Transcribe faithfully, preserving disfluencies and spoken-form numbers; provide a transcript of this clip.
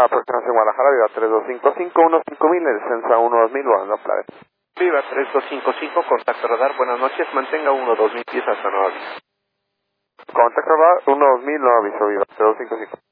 Aproximación Guadalajara, Viva tres dos cinco cinco uno cinco mil, el Censa uno dos mil, volando a Planet. Viva tres dos cinco cinco, contacto radar, buenas noches, mantenga uno dos mil pies hasta nuevo aviso. Contacto radar uno dos mil, no aviso, Viva tres dos cinco cinco.